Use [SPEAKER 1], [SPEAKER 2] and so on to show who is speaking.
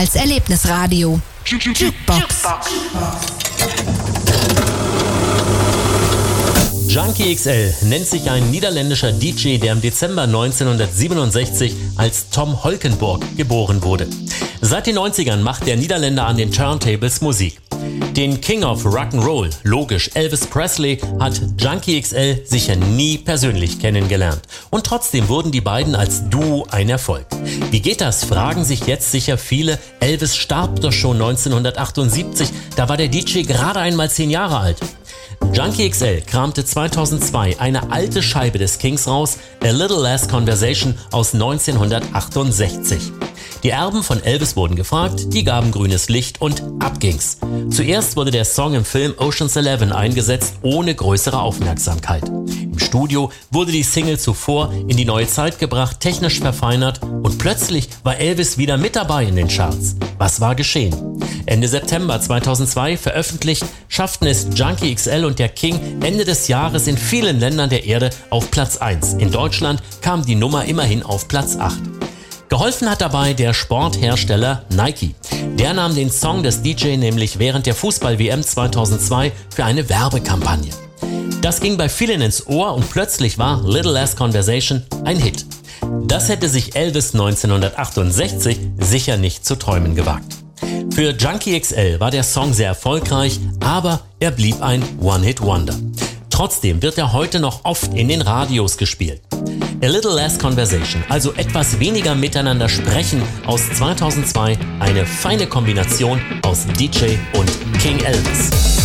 [SPEAKER 1] als Erlebnisradio. Jukebox.
[SPEAKER 2] Junkie XL nennt sich ein niederländischer DJ, der im Dezember 1967 als Tom Holkenborg geboren wurde. Seit den 90ern macht der Niederländer an den Turntables Musik. Den King of Rock'n'Roll, logisch Elvis Presley, hat Junkie XL sicher nie persönlich kennengelernt. Und trotzdem wurden die beiden als Duo ein Erfolg. Wie geht das, fragen sich jetzt sicher viele. Elvis starb doch schon 1978, da war der DJ gerade einmal 10 Jahre alt. Junkie XL kramte 2002 eine alte Scheibe des Kings raus, A Little Less Conversation aus 1968. Die Erben von Elvis wurden gefragt, die gaben grünes Licht und ab ging's. Zuerst wurde der Song im Film Ocean's 11 eingesetzt, ohne größere Aufmerksamkeit. Im Studio wurde die Single zuvor in die neue Zeit gebracht, technisch verfeinert und plötzlich war Elvis wieder mit dabei in den Charts. Was war geschehen? Ende September 2002 veröffentlicht, schafften es Junkie XL und der King Ende des Jahres in vielen Ländern der Erde auf Platz 1. In Deutschland kam die Nummer immerhin auf Platz 8. Geholfen hat dabei der Sporthersteller Nike. Der nahm den Song des DJ nämlich während der Fußball-WM 2002 für eine Werbekampagne. Das ging bei vielen ins Ohr und plötzlich war Little Less Conversation ein Hit. Das hätte sich Elvis 1968 sicher nicht zu träumen gewagt. Für Junkie XL war der Song sehr erfolgreich, aber er blieb ein One-Hit-Wonder. Trotzdem wird er heute noch oft in den Radios gespielt. A Little Less Conversation, also etwas weniger miteinander sprechen, aus 2002, eine feine Kombination aus DJ und King Elvis.